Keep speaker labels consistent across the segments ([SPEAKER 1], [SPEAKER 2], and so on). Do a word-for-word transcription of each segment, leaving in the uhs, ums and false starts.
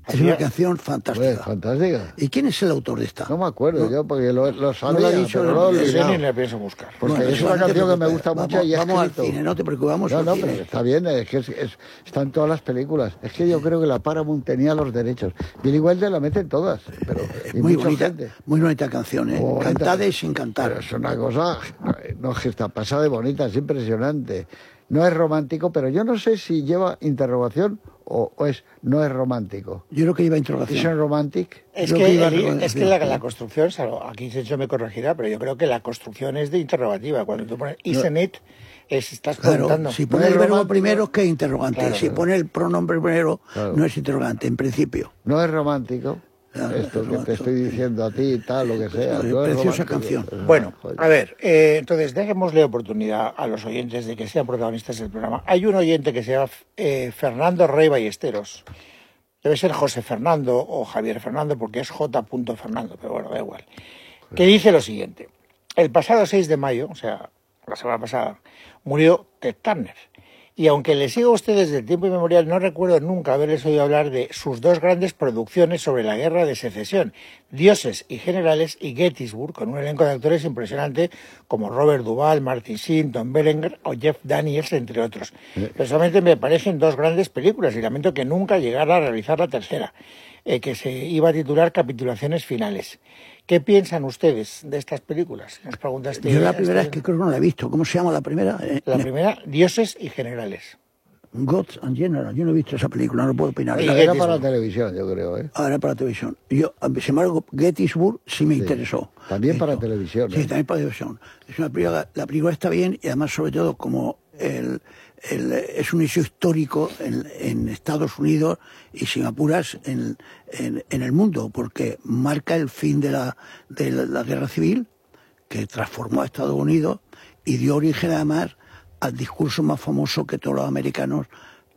[SPEAKER 1] Es una canción fantástica.
[SPEAKER 2] Pues, fantástica.
[SPEAKER 1] ¿Y quién es el autor de esta?
[SPEAKER 2] No me acuerdo
[SPEAKER 1] no,
[SPEAKER 2] yo, porque lo, lo sabía,
[SPEAKER 1] no lo ha dicho,
[SPEAKER 2] pero
[SPEAKER 1] no,
[SPEAKER 2] lo he olvidado.
[SPEAKER 3] Ni le pienso buscar.
[SPEAKER 2] Porque
[SPEAKER 1] Bueno,
[SPEAKER 2] es una
[SPEAKER 1] no te
[SPEAKER 2] canción que me
[SPEAKER 1] preocupes.
[SPEAKER 2] gusta
[SPEAKER 1] Vamos,
[SPEAKER 2] mucho y he
[SPEAKER 1] vamos al
[SPEAKER 2] escrito.
[SPEAKER 1] cine, no te preocupes, vamos
[SPEAKER 2] No,
[SPEAKER 1] al
[SPEAKER 2] no,
[SPEAKER 1] cine.
[SPEAKER 2] pero está bien, es que es, es, está en todas las películas. Es que yo creo que la Paramount tenía los derechos. Billy Wilder la mete en todas, pero
[SPEAKER 1] Es
[SPEAKER 2] y
[SPEAKER 1] muy
[SPEAKER 2] mucha
[SPEAKER 1] bonita,
[SPEAKER 2] gente.
[SPEAKER 1] muy bonita canción, ¿eh?
[SPEAKER 2] Bonita.
[SPEAKER 1] Cantada y sin cantar.
[SPEAKER 2] Pero es una cosa, no es que está pasada de bonita, es impresionante. No es romántico, pero yo no sé si lleva interrogación o, o es no es romántico.
[SPEAKER 1] Yo creo que lleva
[SPEAKER 2] ¿Es
[SPEAKER 1] interrogación.
[SPEAKER 2] un romantic?
[SPEAKER 3] Es
[SPEAKER 1] Creo
[SPEAKER 3] que,
[SPEAKER 1] que iba a
[SPEAKER 3] el-
[SPEAKER 1] reconocer,
[SPEAKER 3] es que la,
[SPEAKER 1] sí.
[SPEAKER 3] la construcción, salvo- aquí Sergio me corregirá, pero yo creo que la construcción es de interrogativa. Cuando tú pones isn't it, es, estás
[SPEAKER 1] Claro,
[SPEAKER 3] preguntando.
[SPEAKER 1] si
[SPEAKER 2] No
[SPEAKER 1] pone
[SPEAKER 2] es
[SPEAKER 1] el verbo
[SPEAKER 2] romántico.
[SPEAKER 1] primero es que es interrogante.
[SPEAKER 3] Claro,
[SPEAKER 1] si
[SPEAKER 3] claro.
[SPEAKER 1] pone el pronombre primero,
[SPEAKER 2] Claro.
[SPEAKER 1] no es interrogante, en principio.
[SPEAKER 2] No es romántico.
[SPEAKER 1] Claro,
[SPEAKER 2] Esto
[SPEAKER 1] es
[SPEAKER 2] que te estoy diciendo a ti y tal, lo que sea.
[SPEAKER 1] Es
[SPEAKER 2] No es
[SPEAKER 1] preciosa
[SPEAKER 2] romántico.
[SPEAKER 1] canción.
[SPEAKER 3] Bueno,
[SPEAKER 2] Joder.
[SPEAKER 3] a ver, eh, entonces démosle oportunidad a los oyentes de que sean protagonistas del programa. Hay un oyente que se llama eh, Fernando Rey Ballesteros. Debe ser José Fernando o Javier Fernando porque es J. Fernando, pero bueno, da igual. Que dice lo siguiente. El pasado seis de mayo, o sea, la semana pasada, murió Ted Turner. Y aunque le sigo a usted desde el tiempo inmemorial, no recuerdo nunca haberles oído hablar de sus dos grandes producciones sobre la guerra de secesión, Dioses y Generales y Gettysburg, con un elenco de actores impresionante como Robert Duvall, Martin Sheen, Tom Berenger o Jeff Daniels, entre otros. Personalmente me parecen dos grandes películas y lamento que nunca llegara a realizar la tercera, eh, que se iba a titular Capitulaciones Finales. ¿Qué piensan ustedes de estas películas? Nos pregunta este-
[SPEAKER 1] Yo la primera
[SPEAKER 3] este-
[SPEAKER 1] es que creo que no la he visto. ¿Cómo se llama la primera? Eh,
[SPEAKER 3] La primera, Dioses y Generales.
[SPEAKER 1] Gods and Generals. Yo no he visto esa película, no puedo opinar.
[SPEAKER 3] Y
[SPEAKER 2] Era
[SPEAKER 3] Gettysburg.
[SPEAKER 2] para televisión, yo creo, ¿eh?
[SPEAKER 1] Ahora para televisión. Yo, sin embargo, Gettysburg sí me interesó.
[SPEAKER 2] También para
[SPEAKER 1] Esto.
[SPEAKER 2] televisión,
[SPEAKER 1] Sí,
[SPEAKER 2] ¿eh?
[SPEAKER 1] también para televisión. Es una película, la película está bien y además, sobre todo, como el, el- es un hecho histórico en, en Estados Unidos y sin apuras en, en, en el mundo, porque marca el fin de la, de la, la guerra civil que transformó a Estados Unidos y dio origen además al discurso más famoso que todos los americanos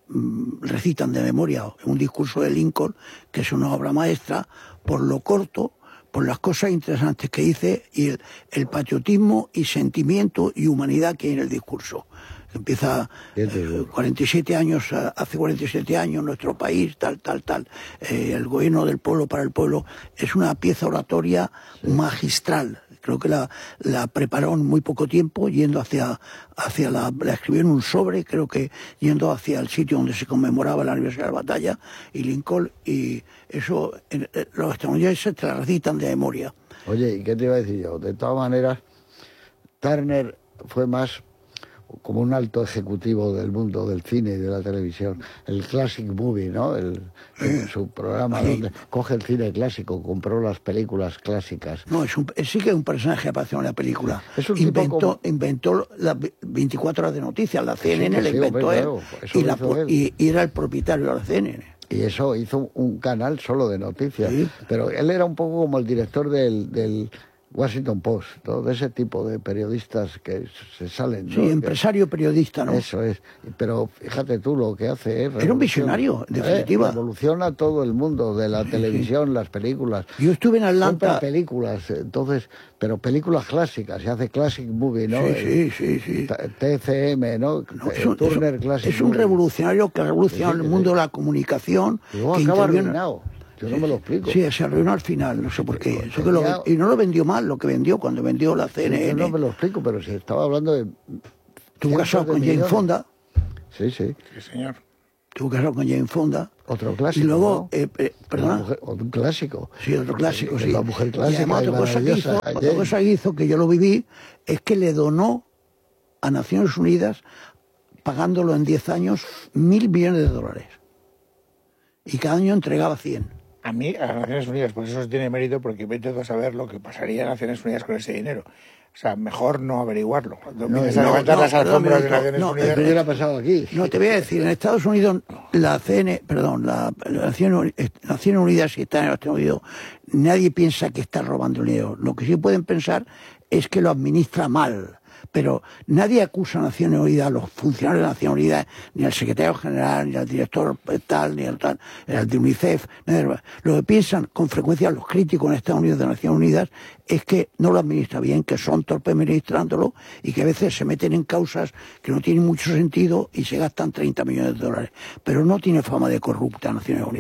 [SPEAKER 1] mm, recitan de memoria, un discurso de Lincoln, que es una obra maestra, por lo corto, por las cosas interesantes que dice y el, el patriotismo y sentimiento y humanidad que hay en el discurso. Empieza eh, cuarenta y siete años, eh, hace cuarenta y siete años nuestro país, tal, tal, tal, eh, el gobierno del pueblo para el pueblo, es una pieza oratoria magistral. Creo que la, la preparó en muy poco tiempo, yendo hacia, hacia la, la escribió en un sobre, creo que yendo hacia el sitio donde se conmemoraba el aniversario de la batalla, y Lincoln, y eso, en, en, los estadounidenses te la recitan de memoria.
[SPEAKER 2] Oye, ¿y qué te iba a decir yo? De todas maneras, Turner fue más como un alto ejecutivo del mundo del cine y de la televisión. El Classic Movie, ¿no? El, el- su programa
[SPEAKER 1] Sí.
[SPEAKER 2] donde coge el cine clásico, compró las películas clásicas.
[SPEAKER 1] No, es un, es- sí que es un personaje que apareció en la película.
[SPEAKER 2] Es un tipo
[SPEAKER 1] inventó,
[SPEAKER 2] como-
[SPEAKER 1] inventó las veinticuatro horas de noticias, la
[SPEAKER 2] Sí,
[SPEAKER 1] C N N
[SPEAKER 2] que
[SPEAKER 1] la
[SPEAKER 2] sí,
[SPEAKER 1] inventó
[SPEAKER 2] hombre,
[SPEAKER 1] él,
[SPEAKER 2] claro, eso
[SPEAKER 1] y,
[SPEAKER 2] lo
[SPEAKER 1] la
[SPEAKER 2] hizo
[SPEAKER 1] po-
[SPEAKER 2] él.
[SPEAKER 1] y- y era el propietario de la C N N.
[SPEAKER 2] Y eso hizo un canal solo de noticias.
[SPEAKER 1] Sí.
[SPEAKER 2] Pero él era un poco como el director del, del Washington Post, ¿no? De ese tipo de periodistas que se salen. ¿no?
[SPEAKER 1] Sí,
[SPEAKER 2] Que-
[SPEAKER 1] empresario periodista, ¿no?
[SPEAKER 2] Eso es. Pero fíjate tú lo que hace. ¿eh?
[SPEAKER 1] Era un
[SPEAKER 2] Revoluciona-
[SPEAKER 1] visionario, en definitiva.
[SPEAKER 2] Eh, revoluciona todo el mundo de la televisión, las películas.
[SPEAKER 1] Yo estuve en Atlanta.
[SPEAKER 2] Compra películas, entonces, pero películas clásicas, se hace Classic Movie, ¿no?
[SPEAKER 1] Sí, sí, sí, sí.
[SPEAKER 2] T- T C M, ¿no?
[SPEAKER 1] No,
[SPEAKER 2] Eh,
[SPEAKER 1] es un,
[SPEAKER 2] Turner
[SPEAKER 1] es un-
[SPEAKER 2] Classic
[SPEAKER 1] es un
[SPEAKER 2] Movie.
[SPEAKER 1] revolucionario que ha revolucionado
[SPEAKER 2] Sí, sí,
[SPEAKER 1] el
[SPEAKER 2] sí.
[SPEAKER 1] mundo de la comunicación.
[SPEAKER 2] Y luego
[SPEAKER 1] que
[SPEAKER 2] acaba
[SPEAKER 1] interviene-
[SPEAKER 2] arruinado. Yo no me lo explico.
[SPEAKER 1] Sí, se arruinó al final, no sé por qué.
[SPEAKER 2] Tenía-
[SPEAKER 1] Eso que lo- y no lo vendió mal, lo que vendió cuando vendió la
[SPEAKER 2] Sí,
[SPEAKER 1] C N N.
[SPEAKER 2] yo no me lo explico, pero si estaba hablando de...
[SPEAKER 1] Estuvo casado
[SPEAKER 2] cientos de
[SPEAKER 1] con Jane
[SPEAKER 2] millones.
[SPEAKER 1] Fonda.
[SPEAKER 2] Sí, sí.
[SPEAKER 3] Sí, señor.
[SPEAKER 1] Estuvo casado con Jane Fonda.
[SPEAKER 2] Otro clásico,
[SPEAKER 1] Y luego,
[SPEAKER 2] ¿no?
[SPEAKER 1] eh, eh,
[SPEAKER 2] Una
[SPEAKER 1] perdona.
[SPEAKER 2] mujer- un clásico.
[SPEAKER 1] Sí, otro clásico,
[SPEAKER 2] Es
[SPEAKER 1] sí.
[SPEAKER 2] una mujer
[SPEAKER 1] Y
[SPEAKER 2] clásica
[SPEAKER 1] además
[SPEAKER 2] y
[SPEAKER 1] otra cosa, que hizo,
[SPEAKER 2] maravillosa,
[SPEAKER 1] otra
[SPEAKER 2] Jane.
[SPEAKER 1] cosa que hizo, que yo lo viví, es que le donó a Naciones Unidas, pagándolo en diez años, mil millones de dólares. Y cada año entregaba cien.
[SPEAKER 3] A mí, a las Naciones Unidas, pues eso tiene mérito porque me intento saber lo que pasaría en Naciones Unidas con ese dinero. O sea, mejor no averiguarlo. Cuando empiezas a
[SPEAKER 1] no,
[SPEAKER 3] levantar
[SPEAKER 1] no,
[SPEAKER 3] las
[SPEAKER 1] perdón,
[SPEAKER 3] alfombras de
[SPEAKER 1] no,
[SPEAKER 3] Naciones
[SPEAKER 1] no,
[SPEAKER 3] Unidas...
[SPEAKER 2] ¿Qué hubiera pasado aquí?
[SPEAKER 1] No, te voy a decir, en Estados Unidos, la C N, perdón, la, la Naciones, Uni- Naciones Unidas, si está en Estados Unidos, nadie piensa que está robando dinero. Lo que sí pueden pensar es que lo administra mal. Pero nadie acusa a Naciones Unidas, a los funcionarios de Naciones Unidas, ni al secretario general, ni al director tal, ni al tal, ni al de UNICEF. Nadie. Lo que piensan con frecuencia los críticos en Estados Unidos de Naciones Unidas es que no lo administra bien, que son torpes administrándolo y que a veces se meten en causas que no tienen mucho sentido y se gastan treinta millones de dólares. Pero no tiene fama de corrupta Naciones Unidas.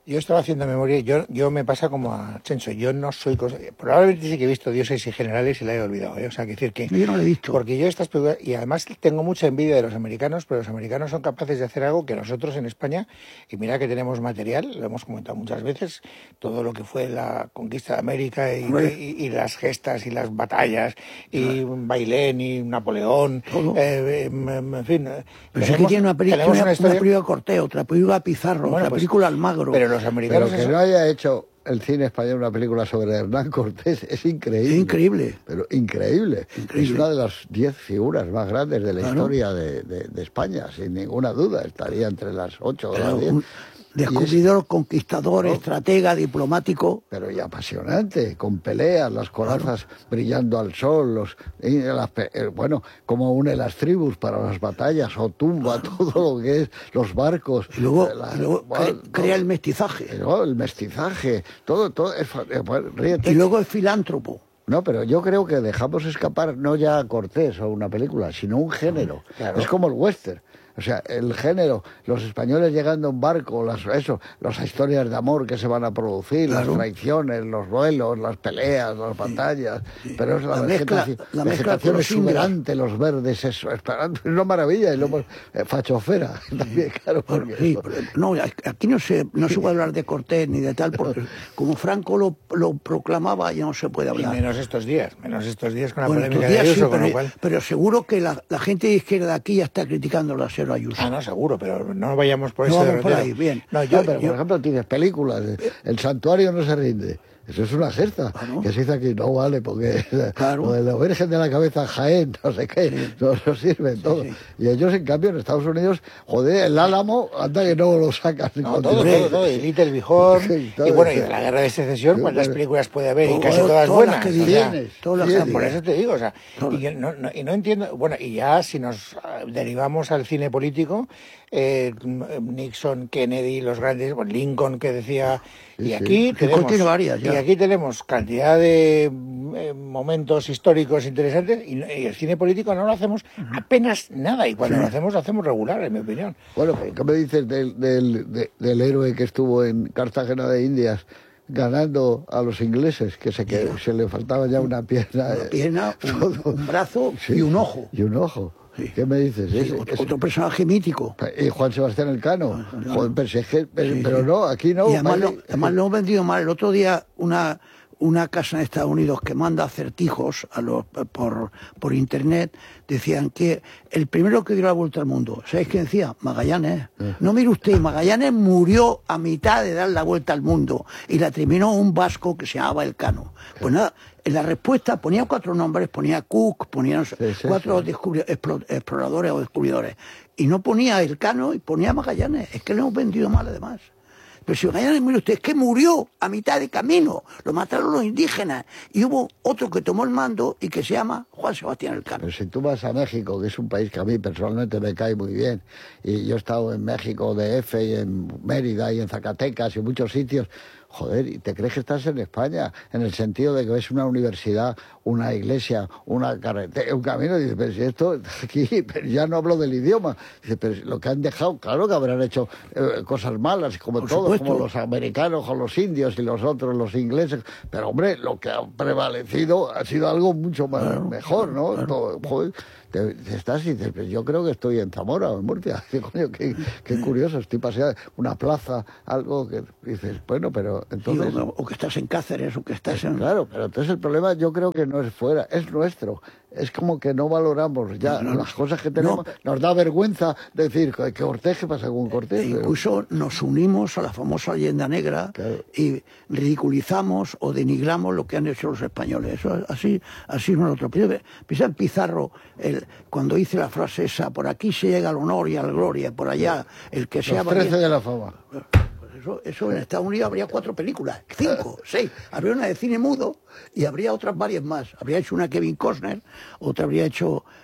[SPEAKER 3] Yo estaba haciendo memoria y yo, yo me pasa como a Chencho. Yo no soy... Cosa, probablemente sí que he visto Dioses y Generales y la he olvidado. ¿eh? O sea, que decir que...
[SPEAKER 1] Yo no lo he visto.
[SPEAKER 3] Porque yo estas películas... Y además tengo mucha envidia de los americanos, pero los americanos son capaces de hacer algo que nosotros en España... Y mira que tenemos material, lo hemos comentado muchas veces, todo lo que fue la conquista de América y, y, y las gestas y las batallas, y no. Bailén y Napoleón, eh, en fin...
[SPEAKER 1] Pero es que tiene una película, una, una, una película Cortés, otra película Pizarro, bueno, otra pues, película Almagro...
[SPEAKER 3] Pero los americanos...
[SPEAKER 2] Pero que no haya hecho el cine español una película sobre Hernán Cortés es increíble.
[SPEAKER 1] Es increíble.
[SPEAKER 2] Pero increíble. increíble. Es una de las diez figuras más grandes de la claro. historia de, de, de España, sin ninguna duda. Estaría entre las ocho o las diez.
[SPEAKER 1] Descubridor, es, conquistador, no, estratega, diplomático.
[SPEAKER 2] Pero y apasionante, con peleas, las corazas claro. brillando al sol, los las, bueno, como une las tribus para las batallas, o tumba claro. todo lo que es, los barcos.
[SPEAKER 1] Y luego, la, luego bueno, cre, crea el mestizaje.
[SPEAKER 2] No, el mestizaje, todo, todo. Es, ríete.
[SPEAKER 1] Y luego es filántropo.
[SPEAKER 2] No, pero yo creo que dejamos escapar no ya a Cortés o una película, sino un género. Claro. Es como el western. O sea, el género, los españoles llegando en barco, las, eso, las historias de amor que se van a producir, claro. las traiciones, los duelos, las peleas, las batallas, sí. pero es la, la vegetación, mezcla, la vegetación exuberante, los verdes, eso, es una maravilla, y luego eh, fachofera también, claro.
[SPEAKER 1] Porque sí, pero, no, aquí no se, no se puede hablar de Cortés ni de tal, porque como Franco lo, lo proclamaba, ya no se puede hablar.
[SPEAKER 3] Y menos estos días, menos estos días con la
[SPEAKER 1] bueno,
[SPEAKER 3] polémica
[SPEAKER 1] días,
[SPEAKER 3] de Ayuso,
[SPEAKER 1] sí,
[SPEAKER 3] con
[SPEAKER 1] pero,
[SPEAKER 3] lo cual...
[SPEAKER 1] pero seguro que la, la gente de izquierda de aquí ya está criticando la Ayuso.
[SPEAKER 3] Ah, no, seguro, pero no vayamos por
[SPEAKER 1] no
[SPEAKER 3] eso.
[SPEAKER 1] Vamos por ahí, bien.
[SPEAKER 2] No, yo, no, pero yo, por ejemplo tienes películas, El Santuario no se rinde. Eso es una gesta claro. que se dice aquí, no vale, porque claro. lo de la Virgen de la Cabeza Jaén, no sé qué, sí. no, no sirve sí, todo. Sí. Y ellos, en cambio, en Estados Unidos, joder, el Álamo, anda que no lo sacan.
[SPEAKER 3] No, todo, todo, todo, y Little Bighorn, sí, y bueno, y de la Guerra de Secesión, sí, ¿cuántas películas puede haber? Y casi todas, todas buenas.
[SPEAKER 1] Las que tienes, todas
[SPEAKER 3] las que por eso te digo, o sea, y no, no, y no entiendo, bueno, y ya si nos derivamos al cine político, eh, Nixon, Kennedy, los grandes, bueno, Lincoln, que decía... Y aquí, sí, tenemos,
[SPEAKER 1] varias,
[SPEAKER 3] y aquí tenemos cantidad de eh, momentos históricos interesantes y, y el cine político no lo hacemos apenas nada, y cuando sí. lo hacemos lo hacemos regular, en mi opinión.
[SPEAKER 2] Bueno, ¿qué me dices del, del, de, del héroe que estuvo en Cartagena de Indias ganando a los ingleses, que se, que se le faltaba ya una pierna?
[SPEAKER 1] Una pierna, un, un brazo sí, y un ojo.
[SPEAKER 2] Y un ojo. Sí. ¿Qué me dices?
[SPEAKER 1] Sí,
[SPEAKER 2] ese,
[SPEAKER 1] otro,
[SPEAKER 2] ese...
[SPEAKER 1] otro personaje mítico.
[SPEAKER 2] Y Juan Sebastián Elcano. No, no. Joder, pero, si es que, pero, sí, pero sí. no, aquí no.
[SPEAKER 1] Y además, vale. lo, además lo hemos vendido mal. El otro día una, una casa en Estados Unidos que manda acertijos a los, por, por internet, decían que el primero que dio la vuelta al mundo, ¿sabéis quién decía? Magallanes. Sí. No mire usted, Magallanes murió a mitad de dar la vuelta al mundo y la terminó un vasco que se llamaba Elcano. Pues sí. nada, en la respuesta ponía cuatro nombres, ponía Cook, ponía sí, sí, cuatro sí. exploradores o descubridores, y no ponía Elcano y ponía Magallanes. Es que lo hemos vendido mal además. Pero si Magallanes, mire usted, es que murió a mitad de camino, lo mataron los indígenas, y hubo otro que tomó el mando y que se llama Juan Sebastián Elcano.
[SPEAKER 2] Pero si tú vas a México, que es un país que a mí personalmente me cae muy bien, y yo he estado en México D F, y en Mérida, y en Zacatecas, y en muchos sitios, joder, ¿y te crees que estás en España? En el sentido de que ves una universidad, una iglesia, una carretera, un camino, y dices, pero si esto aquí, pero ya no hablo del idioma. Dice, pero lo que han dejado, claro que habrán hecho eh, cosas malas, como Por todos, supuesto. Como los americanos, con los indios y los otros, los ingleses. Pero hombre, lo que ha prevalecido ha sido algo mucho más claro, mejor, ¿no? Claro. Todo, joder, te, te estás y dices, pues yo creo que estoy en Zamora o en Murcia. Coño, qué, qué curioso, estoy paseando una plaza, algo que dices, bueno, pero entonces...
[SPEAKER 1] Sí, o, o que estás en Cáceres, o que estás en...
[SPEAKER 2] Claro, pero entonces el problema yo creo que no es fuera, es nuestro. Es como que no valoramos ya no, no, las cosas que tenemos. No, nos da vergüenza decir que Cortés, ¿qué pasa con Cortés?
[SPEAKER 1] Incluso pero... nos unimos a la famosa leyenda negra, claro. Y ridiculizamos o denigramos lo que han hecho los españoles. Eso así, así no es otro. Piensa en Pizarro, el, cuando dice la frase esa, por aquí se llega al honor y a la gloria, por allá el que sea...
[SPEAKER 2] Los trece de la fama.
[SPEAKER 1] Eso, eso en Estados Unidos habría cuatro películas, cinco, seis. Habría una de cine mudo y habría otras varias más. Habría hecho una Kevin Costner, otra habría hecho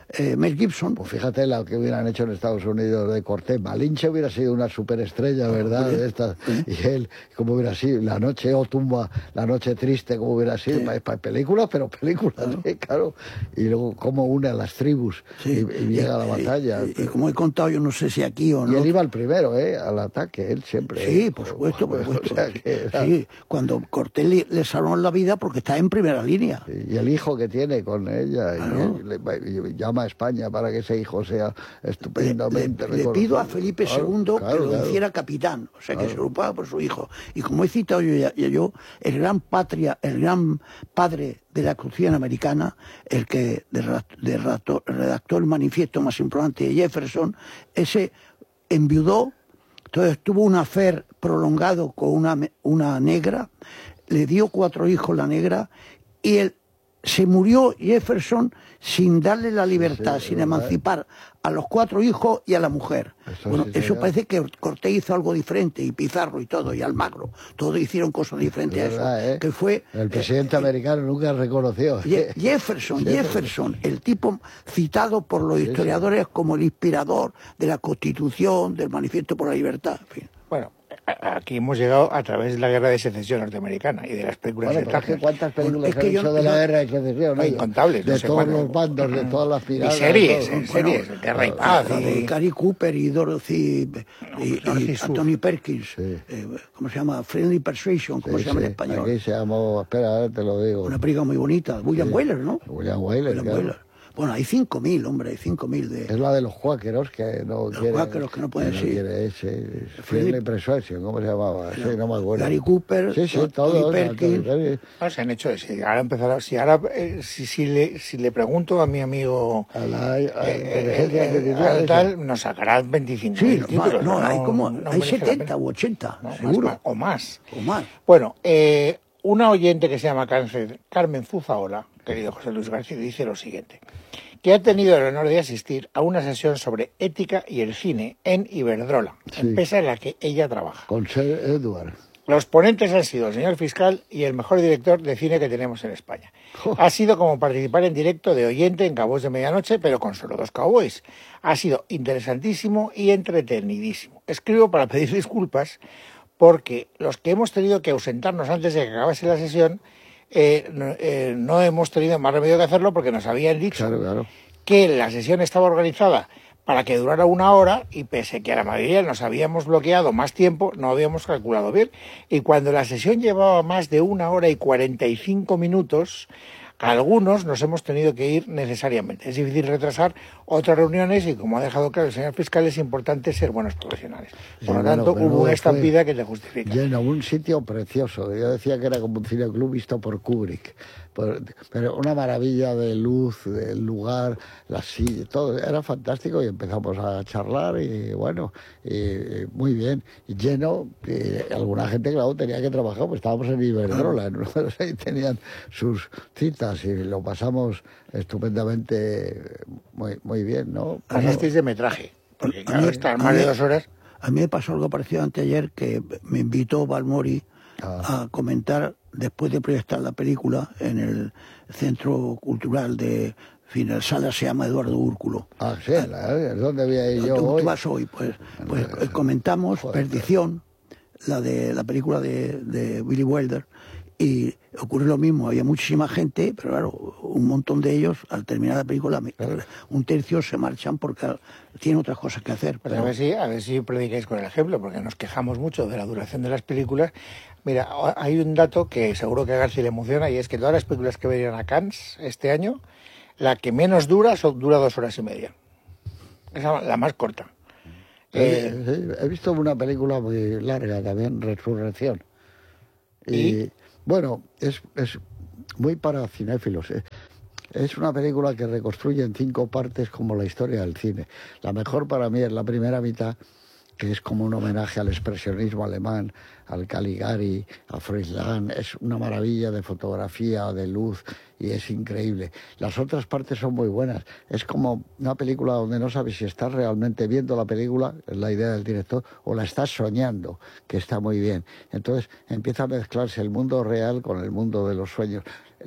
[SPEAKER 1] eh, Mel Gibson.
[SPEAKER 2] Pues fíjate lo que hubieran hecho en Estados Unidos de Cortés. Malinche hubiera sido una superestrella, ¿verdad? De estas. Y él, como hubiera sido, La noche o tumba, La noche triste, como hubiera sido, sí. para, para películas, pero películas, claro. ¿eh? Claro. Y luego cómo une a las tribus sí. y, y llega a la batalla.
[SPEAKER 1] Y, y, y como he contado, yo no sé si aquí o no.
[SPEAKER 2] Y él iba el primero, ¿eh? Al ataque, él siempre.
[SPEAKER 1] Sí, por supuesto, por supuesto. O sea, que era... Sí, cuando Cortés le, le salvó la vida porque está en primera línea.
[SPEAKER 2] Sí. Y el hijo que tiene con ella, claro. y, le, y llama a España para que ese hijo sea estupendamente
[SPEAKER 1] Le, le, le pido a Felipe
[SPEAKER 2] claro,
[SPEAKER 1] segundo
[SPEAKER 2] claro,
[SPEAKER 1] que lo
[SPEAKER 2] claro.
[SPEAKER 1] hiciera capitán, o sea,
[SPEAKER 2] claro.
[SPEAKER 1] que se preocupaba por su hijo. Y como he citado yo, ya, yo el gran patria, el gran padre de la Constitución americana, el que de, de, redactó el manifiesto más importante de Jefferson, ese enviudó, entonces tuvo un affair prolongado con una, una negra, le dio cuatro hijos la negra, y él se murió Jefferson sin darle la libertad, sí, sin emancipar a los cuatro hijos y a la mujer. Eso, bueno, sí, eso parece que Cortés hizo algo diferente, y Pizarro y todo, y Almagro, todos hicieron cosas diferentes a
[SPEAKER 2] verdad,
[SPEAKER 1] eso.
[SPEAKER 2] ¿eh?
[SPEAKER 1] Que fue,
[SPEAKER 2] el presidente eh, Constitución, del Manifiesto por la Libertad, en fin.
[SPEAKER 3] Bueno, aquí hemos llegado a través de la Guerra de Secesión norteamericana y de las películas
[SPEAKER 2] bueno,
[SPEAKER 3] de Turner.
[SPEAKER 2] ¿Cuántas películas
[SPEAKER 1] es
[SPEAKER 2] han
[SPEAKER 1] que
[SPEAKER 2] hecho
[SPEAKER 1] yo,
[SPEAKER 2] de la
[SPEAKER 1] yo,
[SPEAKER 2] Guerra de Secesión?
[SPEAKER 3] No, incontables.
[SPEAKER 2] De
[SPEAKER 3] no sé
[SPEAKER 2] todos
[SPEAKER 3] cuándo.
[SPEAKER 2] los bandos, de todas las piratas.
[SPEAKER 3] Y series,
[SPEAKER 1] bueno,
[SPEAKER 3] series,
[SPEAKER 1] bueno,
[SPEAKER 3] Guerra y Paz.
[SPEAKER 1] Y,
[SPEAKER 3] y...
[SPEAKER 1] Gary Cooper y Dorothy no, y, y Anthony Perkins.
[SPEAKER 2] Sí.
[SPEAKER 1] Eh, ¿Cómo se llama? Friendly Persuasion, ¿cómo
[SPEAKER 2] sí,
[SPEAKER 1] se llama
[SPEAKER 2] sí.
[SPEAKER 1] en español?
[SPEAKER 2] Aquí se llamó, espera, a ver, te lo digo.
[SPEAKER 1] Una película muy bonita. William sí. Wyler, ¿no?
[SPEAKER 2] William Wyler,
[SPEAKER 1] William
[SPEAKER 2] claro.
[SPEAKER 1] Wyler. Bueno, hay cinco mil, hombre, hay cinco mil de...
[SPEAKER 2] Es la de los cuáqueros que no
[SPEAKER 1] los
[SPEAKER 2] quieren...
[SPEAKER 1] Los cuáqueros que no pueden
[SPEAKER 2] no
[SPEAKER 1] ser.
[SPEAKER 2] Quiere ese, Friendly Persuasion, ¿cómo se llamaba? Sí, no me acuerdo.
[SPEAKER 1] Gary Cooper,
[SPEAKER 2] sí, sí, todos,
[SPEAKER 1] Perkins...
[SPEAKER 3] No, se han hecho... Si ahora empezará... Si ahora... Eh, si, si, le, si le pregunto a mi amigo...
[SPEAKER 2] A la, a,
[SPEAKER 3] eh, eh, eh, tal, nos sacarán veinticinco
[SPEAKER 1] sí,
[SPEAKER 3] títulos.
[SPEAKER 1] No, no, hay como...
[SPEAKER 3] No
[SPEAKER 1] hay setenta u ochenta,
[SPEAKER 3] no,
[SPEAKER 1] seguro.
[SPEAKER 3] Más, o más.
[SPEAKER 1] O más.
[SPEAKER 3] Bueno, eh, una oyente que se llama Carmen Zuzaola, querido José Luis García, dice lo siguiente: que ha tenido el honor de asistir a una sesión sobre ética y el cine en Iberdrola, sí. empresa en la que ella trabaja.
[SPEAKER 2] Con Sir Edward.
[SPEAKER 3] Los ponentes han sido el señor fiscal y el mejor director de cine que tenemos en España. Oh. Ha sido como participar en directo de oyente en Cowboys de Medianoche, pero con solo dos cowboys. Ha sido interesantísimo y entretenidísimo. Escribo para pedir disculpas porque los que hemos tenido que ausentarnos antes de que acabase la sesión Eh, no, eh, no hemos tenido más remedio que hacerlo porque nos habían dicho
[SPEAKER 2] claro, claro.
[SPEAKER 3] que la sesión estaba organizada para que durara una hora y pese que a la mayoría nos habíamos bloqueado más tiempo, no habíamos calculado bien. Y cuando la sesión llevaba más de una hora y cuarenta y cinco minutos, algunos nos hemos tenido que ir necesariamente. Es difícil retrasar otras reuniones y, como ha dejado claro el señor fiscal, es importante ser buenos profesionales. Por lo tanto, bueno, hubo una estampida que te justifica.
[SPEAKER 2] Lleno, un sitio precioso. Yo decía que era como un cineclub visto por Kubrick. Pero una maravilla de luz, del lugar, las sillas, todo. Era fantástico y empezamos a charlar y, bueno, y, muy bien. Y lleno, y alguna gente, claro, tenía que trabajar, pues estábamos en Iberdrola, ¿no? Ahí tenían sus citas y lo pasamos estupendamente, muy, muy bien, ¿no?
[SPEAKER 3] Pasasteis de metraje, porque claro, estar más de dos horas...
[SPEAKER 1] A mí me pasó algo parecido anteayer, que me invitó Balmori ah. a comentar, después de proyectar la película en el Centro Cultural de... En fin, la sala se llama Eduardo Úrculo.
[SPEAKER 2] Ah, sí, la, ¿dónde voy a ir yo
[SPEAKER 1] tú,
[SPEAKER 2] hoy?
[SPEAKER 1] Tú vas hoy, pues, pues eh, comentamos joder, Perdición, la de la película de, de Billy Wilder, y ocurre lo mismo, había muchísima gente, pero claro, un montón de ellos, al terminar la película, claro. un tercio se marchan porque tienen otras cosas que hacer.
[SPEAKER 3] Pero...
[SPEAKER 1] Pero...
[SPEAKER 3] A ver si, a ver si predicáis con el ejemplo, porque nos quejamos mucho de la duración de las películas. Mira, hay un dato que seguro que a García le emociona, y es que todas las películas que venían a Cannes este año, la que menos dura son, dura dos horas y media. Es la más corta.
[SPEAKER 2] Sí, eh... sí, he visto una película muy larga también, Resurrección. Y... ¿Y? Bueno, es, es muy para cinéfilos. ¿eh? Es una película que reconstruye en cinco partes como la historia del cine. La mejor para mí es la primera mitad, que es como un homenaje al expresionismo alemán, al Caligari, a Froilán. Es una maravilla de fotografía, de luz, y es increíble. Las otras partes son muy buenas. Es como una película donde no sabes si estás realmente viendo la película, es la idea del director, o la estás soñando, que está muy bien. Entonces empieza a mezclarse el mundo real con el mundo de los sueños.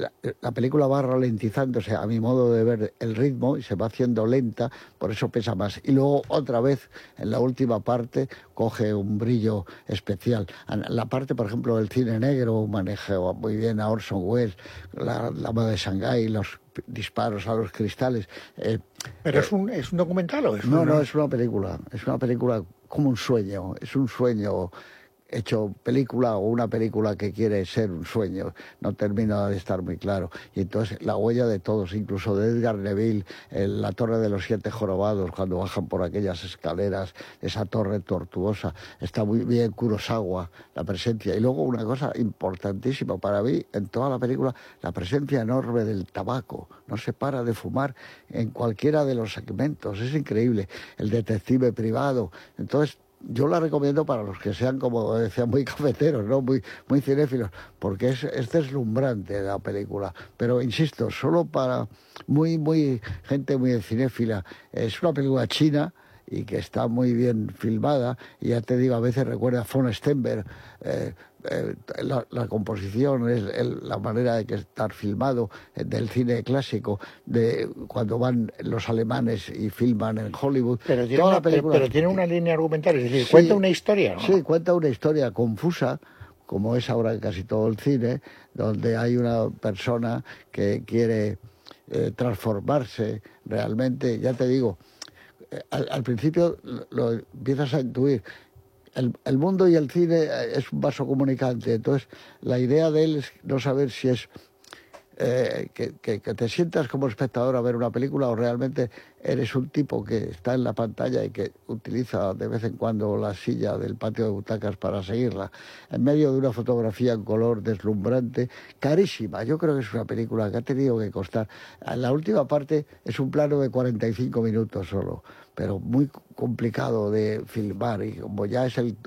[SPEAKER 2] la, la película va ralentizándose, a mi modo de ver, el ritmo y se va haciendo lenta, por eso pesa más. Y luego otra vez, en la última parte, coge un brillo especial. La parte, por ejemplo, del cine negro maneja muy bien a Orson Welles, la, la moda de Shanghái, los disparos a los cristales. Eh,
[SPEAKER 3] ¿Pero
[SPEAKER 2] eh,
[SPEAKER 3] es, un, es un documental o es
[SPEAKER 2] No,
[SPEAKER 3] una...
[SPEAKER 2] no, es una película. Es una película como un sueño. Es un sueño hecho película o una película que quiere ser un sueño, no termina de estar muy claro. Y entonces la huella de todos, incluso de Edgar Neville, en la Torre de los Siete Jorobados, cuando bajan por aquellas escaleras, esa torre tortuosa, está muy bien Kurosawa, la presencia. Y luego una cosa importantísima para mí en toda la película, la presencia enorme del tabaco. No se para de fumar en cualquiera de los segmentos, es increíble. El detective privado. Entonces, yo la recomiendo para los que sean, como decía, muy cafeteros, ¿no? Muy, muy cinéfilos, porque es, es deslumbrante la película. Pero, insisto, solo para muy, muy gente muy cinéfila. Es una película china y que está muy bien filmada, y ya te digo, a veces recuerda a von Stenberg, eh, eh, la, la composición, es el, la manera de que estar filmado eh, del cine clásico, de cuando van los alemanes y filman en Hollywood.
[SPEAKER 3] Pero tiene,
[SPEAKER 2] Toda
[SPEAKER 3] una,
[SPEAKER 2] la película,
[SPEAKER 3] pero tiene una línea argumental, es decir,
[SPEAKER 2] sí,
[SPEAKER 3] cuenta una historia, ¿no?
[SPEAKER 2] Sí, cuenta una historia confusa, como es ahora casi todo el cine, donde hay una persona que quiere eh, transformarse realmente, ya te digo, Al, al principio lo, lo empiezas a intuir. El, el mundo y el cine es un vaso comunicante, entonces la idea de él es no saber si es eh, que, que, que te sientas como espectador a ver una película o realmente eres un tipo que está en la pantalla y que utiliza de vez en cuando la silla del patio de butacas para seguirla, en medio de una fotografía en color deslumbrante, carísima. Yo creo que es una película que ha tenido que costar. La última parte es un plano de cuarenta y cinco minutos solo, pero muy complicado de filmar, y como ya es el,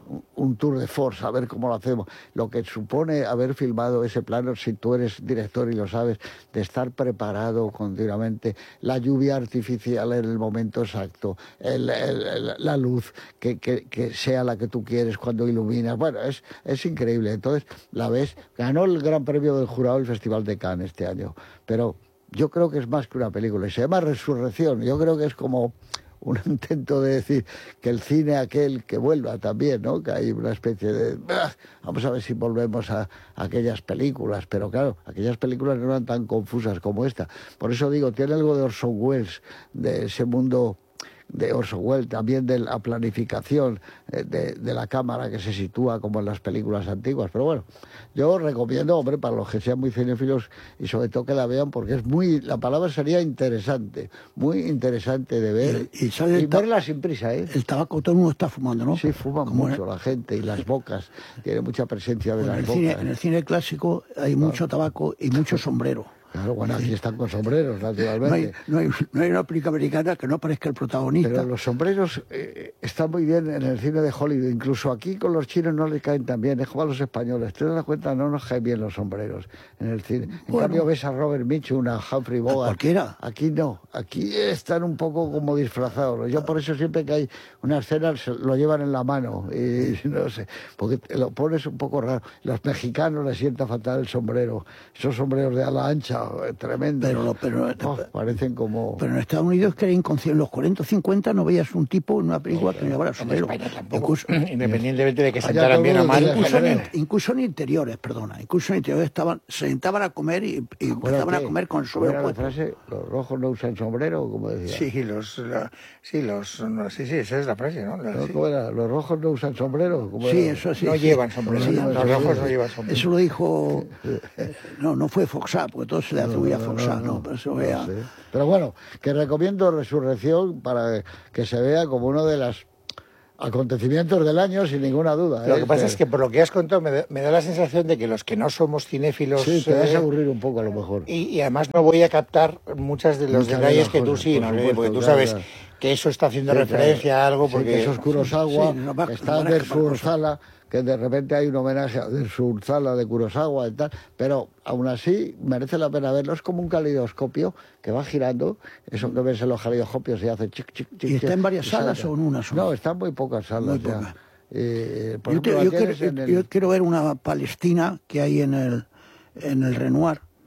[SPEAKER 2] un tour de force, a ver cómo lo hacemos, lo que supone haber filmado ese plano, si tú eres director y lo sabes, de estar preparado continuamente, la lluvia artificial en el momento exacto, el, el, el, la luz que, que, que sea la que tú quieres cuando iluminas, bueno, es, es increíble. Entonces la ves, ganó el Gran Premio del Jurado del Festival de Cannes este año, pero yo creo que es más que una película, y se llama Resurrección. Yo creo que es como un intento de decir que el cine aquel que vuelva también, ¿no? Que hay una especie de... ¡ah! Vamos a ver si volvemos a, a aquellas películas, pero claro, aquellas películas no eran tan confusas como esta. Por eso digo, tiene algo de Orson Welles, de ese mundo de Orson Welles, también de la planificación de, de la cámara que se sitúa como en las películas antiguas. Pero bueno, yo recomiendo, hombre, para los que sean muy cinéfilos y sobre todo que la vean, porque es muy, la palabra sería interesante, muy interesante de ver
[SPEAKER 1] y, y, sale
[SPEAKER 2] y
[SPEAKER 1] el ta-
[SPEAKER 2] verla sin prisa, ¿eh?
[SPEAKER 1] El tabaco, todo el mundo está fumando, ¿no?
[SPEAKER 2] Sí, fuman
[SPEAKER 1] Como
[SPEAKER 2] mucho
[SPEAKER 1] en,
[SPEAKER 2] la gente, y las bocas, tiene mucha presencia de
[SPEAKER 1] bueno,
[SPEAKER 2] las
[SPEAKER 1] en el
[SPEAKER 2] bocas.
[SPEAKER 1] cine, en el cine clásico hay mucho tabaco y mucho sombrero.
[SPEAKER 2] Claro, bueno, aquí están con sombreros, naturalmente.
[SPEAKER 1] No hay, no, hay, no hay una película americana que no aparezca el protagonista.
[SPEAKER 2] Pero los sombreros eh, están muy bien en el cine de Hollywood. Incluso aquí con los chinos no les caen tan bien. Es como a los españoles. ¿Te das cuenta? No nos caen bien los sombreros en el cine. En
[SPEAKER 1] bueno,
[SPEAKER 2] cambio ves a Robert Mitchum, a Humphrey Bogart.
[SPEAKER 1] Cualquiera.
[SPEAKER 2] Aquí no. Aquí están un poco como disfrazados. Yo por eso siempre que hay una escena lo llevan en la mano. Y no sé, porque te lo pones un poco raro. Los mexicanos les sienta fatal el sombrero. Esos sombreros de ala ancha, tremendo.
[SPEAKER 1] Pero, pero,
[SPEAKER 2] oh, parecen como...
[SPEAKER 1] Pero en Estados Unidos, que era inconsciente, en los cuarenta o cincuenta no veías un tipo en una película que no llevara sombrero.
[SPEAKER 3] En España tampoco, incluso, independientemente de que sentaran bien o
[SPEAKER 2] mal.
[SPEAKER 3] mal.
[SPEAKER 1] Incluso en, incluso en interiores, perdona, incluso en interiores estaban, se sentaban a comer y, y empezaban a comer con el sombrero
[SPEAKER 2] ¿Era la
[SPEAKER 1] puesto.
[SPEAKER 2] frase? ¿Los rojos no usan sombrero? Como decía.
[SPEAKER 3] Sí, los, la, sí, los, no, sí, sí, esa es la frase, ¿no? La,
[SPEAKER 2] ¿No?
[SPEAKER 3] sí.
[SPEAKER 2] ¿Cómo era? ¿Los rojos no usan sombrero? ¿Cómo
[SPEAKER 1] Sí,
[SPEAKER 2] era?
[SPEAKER 1] eso sí.
[SPEAKER 3] No
[SPEAKER 1] sí.
[SPEAKER 3] llevan sombrero,
[SPEAKER 1] Sí,
[SPEAKER 3] no,
[SPEAKER 1] no,
[SPEAKER 3] los
[SPEAKER 1] sí,
[SPEAKER 3] rojos
[SPEAKER 1] sí.
[SPEAKER 3] no llevan sombrero.
[SPEAKER 1] Eso lo dijo, eh, no, no fue Foxá, porque todo se le atribuye a Foxá, no, no, pero eso
[SPEAKER 2] no
[SPEAKER 1] vea.
[SPEAKER 2] sé. Pero bueno, que recomiendo Resurrección para que se vea como uno de los acontecimientos del año, sin ninguna duda.
[SPEAKER 3] Lo
[SPEAKER 2] ¿eh?
[SPEAKER 3] que pasa es que por lo que has contado me da, me da la sensación de que los que no somos cinéfilos...
[SPEAKER 2] Sí, te vas
[SPEAKER 3] eh,
[SPEAKER 2] a aburrir un poco a lo mejor.
[SPEAKER 3] Y, y además no voy a captar muchas de los
[SPEAKER 2] Muchas de
[SPEAKER 3] detalles
[SPEAKER 2] las
[SPEAKER 3] que tú
[SPEAKER 2] cosas,
[SPEAKER 3] sí,
[SPEAKER 2] por
[SPEAKER 3] ¿no?
[SPEAKER 2] supuesto,
[SPEAKER 3] Porque tú
[SPEAKER 2] claro,
[SPEAKER 3] sabes
[SPEAKER 2] claro.
[SPEAKER 3] que eso está haciendo
[SPEAKER 2] Sí,
[SPEAKER 3] referencia
[SPEAKER 2] claro.
[SPEAKER 3] a algo,
[SPEAKER 2] Sí,
[SPEAKER 3] porque...
[SPEAKER 2] que eso es Kurosawa,
[SPEAKER 1] Sí, no va-
[SPEAKER 2] que
[SPEAKER 1] no
[SPEAKER 2] está
[SPEAKER 1] van a
[SPEAKER 2] de
[SPEAKER 1] escapar cosas.
[SPEAKER 2] Ursala, que de repente hay un homenaje a su Ursala de Kurosawa y tal, pero aún así merece la pena verlo. Es como un calidoscopio que va girando, eso que ves en los calidoscopios y hace chic, chic, chic.
[SPEAKER 1] ¿Y está
[SPEAKER 2] chic,
[SPEAKER 1] en varias
[SPEAKER 2] y
[SPEAKER 1] salas
[SPEAKER 2] salta.
[SPEAKER 1] o en una sola?
[SPEAKER 2] No, está en muy pocas salas
[SPEAKER 1] Muy
[SPEAKER 2] ya.
[SPEAKER 1] pocas.
[SPEAKER 2] Eh, por
[SPEAKER 1] Yo, te-
[SPEAKER 2] ejemplo,
[SPEAKER 1] yo
[SPEAKER 2] la
[SPEAKER 1] quiero,
[SPEAKER 2] tienes en
[SPEAKER 1] yo
[SPEAKER 2] el...
[SPEAKER 1] quiero ver una Palestina que hay en el, en el Renoir,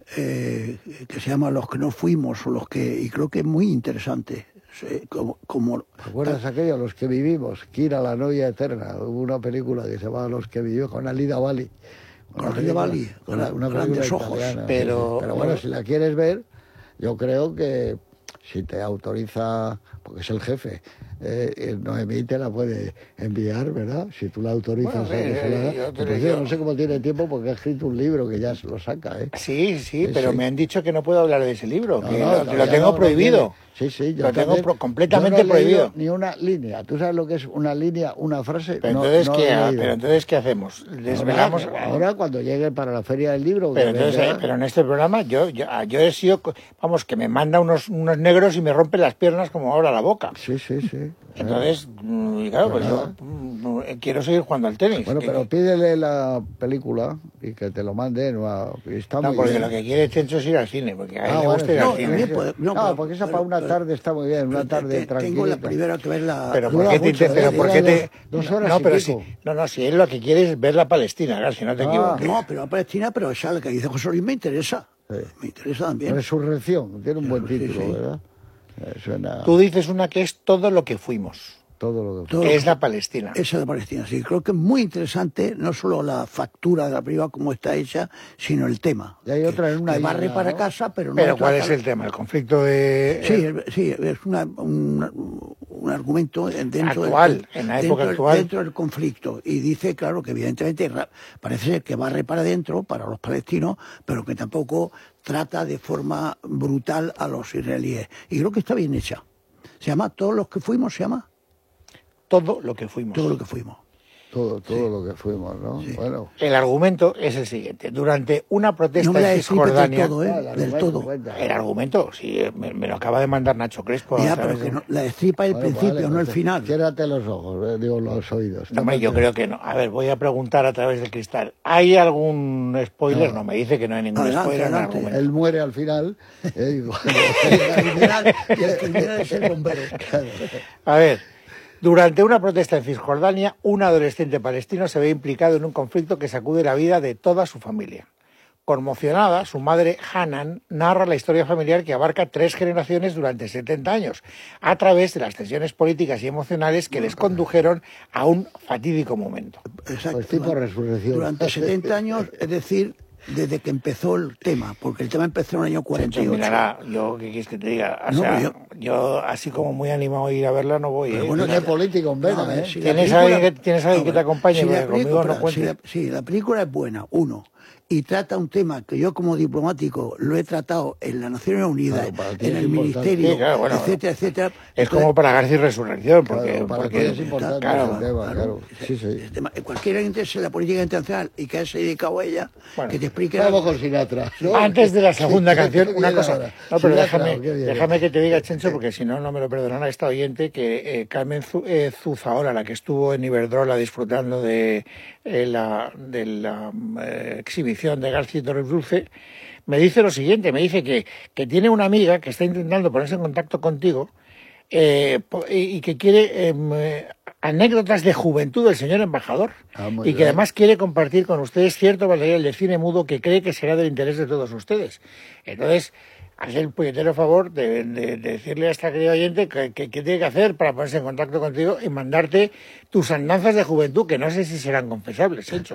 [SPEAKER 1] eh, que se llama Los que no fuimos, o los que, y creo que es muy interesante. Sí, como, como,
[SPEAKER 2] ¿Recuerdas aquello, Los que vivimos? Kira, la novia eterna. Hubo una película que se llamaba Los que vivimos con Alida Bali.
[SPEAKER 1] Con Alida Bali, con
[SPEAKER 2] una, una
[SPEAKER 1] grandes ojos.
[SPEAKER 2] Italiana,
[SPEAKER 3] pero,
[SPEAKER 2] sí, sí. Pero bueno, si la quieres ver, yo creo que si te autoriza, porque es el jefe, eh, el Noemí te la puede enviar, ¿verdad? Si tú la autorizas.
[SPEAKER 3] Bueno, eh,
[SPEAKER 2] a que se la haga.
[SPEAKER 3] yo te
[SPEAKER 2] Pues
[SPEAKER 3] digo-
[SPEAKER 2] yo no sé cómo tiene tiempo porque ha escrito un libro que ya se lo saca, ¿eh?
[SPEAKER 3] Sí, sí,
[SPEAKER 2] Sí,
[SPEAKER 3] pero
[SPEAKER 2] sí.
[SPEAKER 3] me han dicho que no puedo hablar de ese libro,
[SPEAKER 2] No,
[SPEAKER 3] que
[SPEAKER 2] no,
[SPEAKER 3] lo,
[SPEAKER 2] todavía
[SPEAKER 3] lo tengo
[SPEAKER 2] no, no
[SPEAKER 3] prohibido.
[SPEAKER 2] tiene. Sí, sí, yo
[SPEAKER 3] Lo tengo
[SPEAKER 2] también.
[SPEAKER 3] pro- completamente
[SPEAKER 2] Yo no he leído
[SPEAKER 3] prohibido.
[SPEAKER 2] ni una línea. ¿Tú sabes lo que es una línea, una frase?
[SPEAKER 3] Pero,
[SPEAKER 2] No,
[SPEAKER 3] entonces,
[SPEAKER 2] no
[SPEAKER 3] ¿qué,
[SPEAKER 2] lo he leído.
[SPEAKER 3] pero entonces, ¿qué hacemos? Desvelamos...
[SPEAKER 2] Ahora, ahora cuando llegue para la feria del libro...
[SPEAKER 3] Pero,
[SPEAKER 2] que
[SPEAKER 3] entonces,
[SPEAKER 2] vendrá-
[SPEAKER 3] eh, pero en este programa yo, yo, yo he sido, co- vamos, que me manda unos, unos negros y me rompe las piernas como ahora la boca.
[SPEAKER 2] Sí, sí, sí.
[SPEAKER 3] Entonces, mm, y claro, pues yo mm, mm, quiero seguir jugando al tenis.
[SPEAKER 2] Bueno,
[SPEAKER 3] Que-
[SPEAKER 2] pero pídele la película y que te lo manden. o- Está
[SPEAKER 3] no,
[SPEAKER 2] muy
[SPEAKER 3] porque
[SPEAKER 2] bien.
[SPEAKER 3] lo que quiere Chencho es ir al cine, porque a él
[SPEAKER 2] Ah,
[SPEAKER 3] le
[SPEAKER 2] bueno,
[SPEAKER 3] gusta ir
[SPEAKER 2] sí,
[SPEAKER 3] al
[SPEAKER 1] no,
[SPEAKER 3] cine.
[SPEAKER 1] también puede- no,
[SPEAKER 2] No,
[SPEAKER 1] pero-
[SPEAKER 2] porque esa
[SPEAKER 1] pero-
[SPEAKER 2] para una
[SPEAKER 1] pero-
[SPEAKER 2] tarde está muy bien, una
[SPEAKER 1] Pero te-
[SPEAKER 2] tarde
[SPEAKER 1] te-
[SPEAKER 2] tranquila.
[SPEAKER 1] Tengo la primera que ver la...
[SPEAKER 3] Pero
[SPEAKER 2] Dura
[SPEAKER 3] ¿por qué te
[SPEAKER 2] mucho,
[SPEAKER 3] inter- pero
[SPEAKER 2] ¿eh?
[SPEAKER 3] por
[SPEAKER 2] Dura
[SPEAKER 3] qué te
[SPEAKER 2] dos- dos
[SPEAKER 3] no,
[SPEAKER 2] horas
[SPEAKER 3] no,
[SPEAKER 2] y
[SPEAKER 3] pero
[SPEAKER 2] pico.
[SPEAKER 3] sí, no, no, si él lo que quiere es ver la Palestina, claro, si no te
[SPEAKER 2] Ah.
[SPEAKER 3] equivocas.
[SPEAKER 1] No, pero la Palestina, pero esa la que dice José Luis me interesa.
[SPEAKER 2] Sí.
[SPEAKER 1] Me interesa también.
[SPEAKER 2] Resurrección, tiene un buen
[SPEAKER 1] Sí,
[SPEAKER 2] título,
[SPEAKER 1] sí.
[SPEAKER 2] ¿verdad? Eh, Suena
[SPEAKER 3] Tú dices una que es todo lo que fuimos,
[SPEAKER 2] todo lo que...
[SPEAKER 1] Todo
[SPEAKER 3] que
[SPEAKER 1] lo
[SPEAKER 3] es la Palestina.
[SPEAKER 1] Esa de Palestina, sí. Creo que es muy interesante, no solo la factura de la película como está hecha, sino el tema.
[SPEAKER 2] Y hay otra en una
[SPEAKER 1] que
[SPEAKER 2] isla,
[SPEAKER 1] barre para
[SPEAKER 2] ¿no?
[SPEAKER 1] casa, pero no...
[SPEAKER 3] Pero ¿cuál
[SPEAKER 1] trata-
[SPEAKER 3] es el tema? El conflicto de...
[SPEAKER 1] Sí, es- sí, es una, un, un argumento dentro
[SPEAKER 3] Actual,
[SPEAKER 1] del,
[SPEAKER 3] en la
[SPEAKER 1] dentro
[SPEAKER 3] época
[SPEAKER 1] del-
[SPEAKER 3] actual.
[SPEAKER 1] dentro del conflicto. Y dice, claro, que evidentemente ra- parece ser que barre para adentro, para los palestinos, pero que tampoco trata de forma brutal a los israelíes. Y creo que está bien hecha. Se llama Todos los que fuimos, se llama
[SPEAKER 3] todo lo que fuimos.
[SPEAKER 1] Todo lo que fuimos.
[SPEAKER 2] Todo, todo lo que fuimos, ¿no? Bueno.
[SPEAKER 3] El argumento es el siguiente. Durante una protesta
[SPEAKER 1] No me la
[SPEAKER 3] en
[SPEAKER 1] destripes del
[SPEAKER 3] Cisjordania...
[SPEAKER 1] todo, ¿eh?
[SPEAKER 2] Ah, el
[SPEAKER 1] del
[SPEAKER 2] argumento,
[SPEAKER 1] todo.
[SPEAKER 2] cuenta.
[SPEAKER 3] El argumento, sí, me, me lo acaba de mandar Nacho Crespo. a
[SPEAKER 1] Ya,
[SPEAKER 3] través
[SPEAKER 1] pero que
[SPEAKER 3] de-
[SPEAKER 1] no, la destripa el
[SPEAKER 2] Bueno,
[SPEAKER 1] principio,
[SPEAKER 2] vale,
[SPEAKER 1] no el
[SPEAKER 2] pues,
[SPEAKER 1] final.
[SPEAKER 2] Ciérrate los ojos, eh, digo, los oídos.
[SPEAKER 3] No, hombre, yo creo que no. A ver, voy a preguntar a través del cristal. ¿Hay algún spoiler? No, me dice que no hay ningún
[SPEAKER 1] Adelante,
[SPEAKER 3] spoiler en el
[SPEAKER 1] adelante.
[SPEAKER 3] argumento.
[SPEAKER 2] Él muere al final. eh, digo,
[SPEAKER 1] El criminal- y el criminal es el bombero.
[SPEAKER 3] A ver, durante una protesta en Cisjordania, un adolescente palestino se ve implicado en un conflicto que sacude la vida de toda su familia. Conmocionada, su madre, Hanan, narra la historia familiar que abarca tres generaciones durante setenta años, a través de las tensiones políticas y emocionales que les condujeron a un fatídico momento.
[SPEAKER 1] Exacto.
[SPEAKER 2] Pues tipo resurrección.
[SPEAKER 1] Durante setenta años, es decir, desde que empezó el tema, porque el tema empezó en el año cuarenta y
[SPEAKER 3] Chencho,
[SPEAKER 1] ocho.
[SPEAKER 3] mirará, yo, ¿qué quieres que te diga? O
[SPEAKER 1] No,
[SPEAKER 3] sea,
[SPEAKER 1] pero
[SPEAKER 3] yo... así como muy animado a ir a verla, no voy. ¿eh?
[SPEAKER 1] bueno,
[SPEAKER 2] Tiene político en vena,
[SPEAKER 1] No, a ver,
[SPEAKER 2] ¿eh?
[SPEAKER 1] si la
[SPEAKER 3] ¿Tienes
[SPEAKER 1] película-
[SPEAKER 3] alguien que- tienes alguien que te
[SPEAKER 1] a ver,
[SPEAKER 3] acompañe?
[SPEAKER 1] si la
[SPEAKER 3] Porque conmigo
[SPEAKER 1] película-
[SPEAKER 3] no cuentes.
[SPEAKER 1] si la- sí, la película es buena, uno, y trata un tema que yo como diplomático lo he tratado en las Naciones Unidas,
[SPEAKER 2] Claro, para ti
[SPEAKER 1] en
[SPEAKER 2] es
[SPEAKER 1] el
[SPEAKER 2] importante.
[SPEAKER 1] Ministerio,
[SPEAKER 3] Sí, claro, bueno,
[SPEAKER 1] etcétera, etcétera.
[SPEAKER 3] Es
[SPEAKER 1] Entonces,
[SPEAKER 3] como para García y Resurrección, porque...
[SPEAKER 2] Claro, para
[SPEAKER 3] porque
[SPEAKER 2] ti es importante
[SPEAKER 3] claro,
[SPEAKER 2] ese tema, claro. Sí, sí.
[SPEAKER 1] el tema- cualquiera que interese en la política internacional y que haya dedicado a ella,
[SPEAKER 3] Bueno,
[SPEAKER 1] que te explique
[SPEAKER 2] Vamos
[SPEAKER 1] algo.
[SPEAKER 2] con Sinatra. ¿no?
[SPEAKER 3] Antes de la segunda
[SPEAKER 2] Sí,
[SPEAKER 3] canción,
[SPEAKER 2] qué
[SPEAKER 3] una
[SPEAKER 2] bien
[SPEAKER 3] cosa.
[SPEAKER 2] ahora.
[SPEAKER 3] No, pero
[SPEAKER 2] Sinatra,
[SPEAKER 3] déjame,
[SPEAKER 2] qué bien.
[SPEAKER 3] déjame que te diga, Chencho, porque si no, no me lo perdonará esta oyente, que eh, Carmen Zu- eh, Zuzaola, la que estuvo en Iberdrola disfrutando de, eh, la, de la eh, exhibición de García Torres Dulce, me dice lo siguiente, me dice que, que tiene una amiga que está intentando ponerse en contacto contigo eh, po- y, y que quiere em, eh, anécdotas de juventud del señor embajador
[SPEAKER 2] Ah, muy
[SPEAKER 3] y que
[SPEAKER 2] bien.
[SPEAKER 3] además quiere compartir con ustedes cierto material de cine mudo que cree que será del interés de todos ustedes. Entonces, haz el puñetero favor de, de- de decirle a esta querida oyente que, que, que tiene que hacer para ponerse en contacto contigo y mandarte tus andanzas de juventud, que no sé si serán confesables, hecho.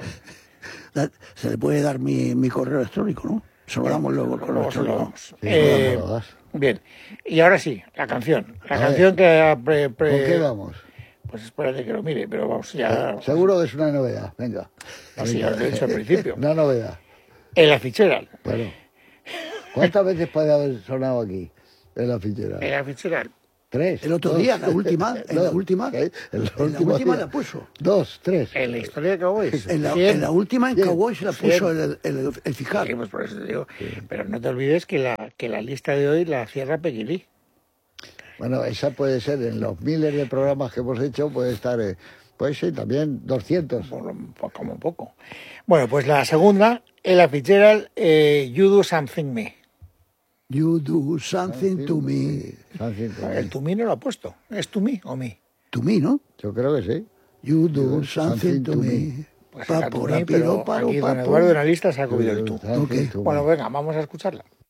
[SPEAKER 1] La- Se le puede dar mi, mi correo electrónico, ¿no? Se lo damos luego el correo
[SPEAKER 3] Luego se lo
[SPEAKER 1] electrónico.
[SPEAKER 3] damos.
[SPEAKER 2] Sí,
[SPEAKER 3] Eh,
[SPEAKER 2] me lo das.
[SPEAKER 3] bien, y ahora sí, la canción. La
[SPEAKER 2] A
[SPEAKER 3] canción que... ha pre- pre-
[SPEAKER 2] ¿Con qué vamos?
[SPEAKER 3] Pues espérate que lo mire, pero vamos, ya...
[SPEAKER 2] Seguro que es una novedad. Venga.
[SPEAKER 3] Así
[SPEAKER 2] Venga.
[SPEAKER 3] os lo he dicho al principio.
[SPEAKER 2] Una novedad.
[SPEAKER 3] En la fichera.
[SPEAKER 2] Bueno. ¿Cuántas veces puede haber sonado aquí en la fichera?
[SPEAKER 3] En la fichera.
[SPEAKER 2] Tres.
[SPEAKER 1] El otro
[SPEAKER 2] dos.
[SPEAKER 1] día, la última, en la
[SPEAKER 2] Dos.
[SPEAKER 1] última,
[SPEAKER 2] ¿Eh? En la
[SPEAKER 1] en la
[SPEAKER 2] última
[SPEAKER 1] última
[SPEAKER 2] día.
[SPEAKER 1] la puso.
[SPEAKER 2] Dos, tres.
[SPEAKER 3] En la historia de Cowboys.
[SPEAKER 1] En la,
[SPEAKER 3] Cien.
[SPEAKER 1] en la última en
[SPEAKER 2] Bien.
[SPEAKER 1] Cowboy se la
[SPEAKER 3] Cien.
[SPEAKER 1] puso el, el, el fiscal.
[SPEAKER 3] Sí, pues por eso te digo. Pero no te olvides que la, que la lista de hoy la cierra Pequilí.
[SPEAKER 2] Bueno, esa puede ser en los miles de programas que hemos hecho, puede estar, eh, puede ser también doscientos.
[SPEAKER 3] Por, lo- por como poco. Bueno, pues la segunda, Ella Fitzgerald, eh, You Do Something Me.
[SPEAKER 1] You do something to me.
[SPEAKER 2] Something to me.
[SPEAKER 3] El to me no lo ha puesto. ¿Es to me o me?
[SPEAKER 1] To me, ¿no?
[SPEAKER 2] Yo creo que sí.
[SPEAKER 1] You do
[SPEAKER 2] You do
[SPEAKER 1] something to me.
[SPEAKER 3] Puede sacar
[SPEAKER 1] Papo,
[SPEAKER 3] tú mí,
[SPEAKER 1] rápido,
[SPEAKER 3] pero
[SPEAKER 1] paro,
[SPEAKER 3] aquí don
[SPEAKER 1] papo.
[SPEAKER 3] Eduardo en la lista se ha comido el tú.
[SPEAKER 2] Ok.
[SPEAKER 3] Bueno, venga, vamos a escucharla.